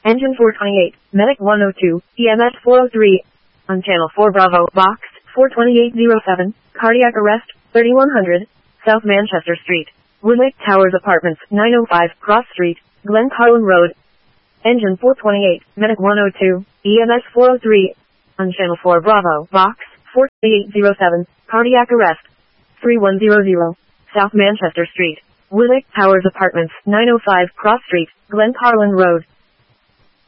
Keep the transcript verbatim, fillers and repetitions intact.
Engine four twenty-eight, Medic one oh two, E M S four oh three. On Channel four Bravo, Box four twenty-eight oh seven, cardiac arrest, thirty-one hundred, South Manchester Street. Woodlake Towers Apartments, nine oh five, Cross Street, Glen Carlin Road. Engine four twenty-eight, Medic one oh two, E M S four oh three. On Channel four Bravo, Box four twenty-eight oh seven, cardiac arrest, thirty-one hundred, South Manchester Street. Woodlake Towers Apartments, nine oh five, Cross Street, Glen Carlin Road.